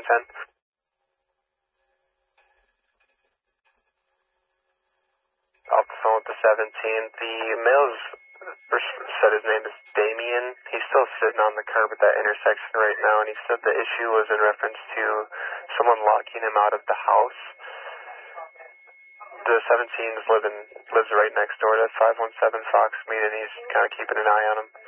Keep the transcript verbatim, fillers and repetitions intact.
ten. Off the phone with the seventeen. The male's said his name is Damien. He's still sitting on the curb at that intersection right now, and he said the issue was in reference to someone locking him out of the house. The seventeen's living lives right next door to five one seven Fox Mead, and he's kind of keeping an eye on him.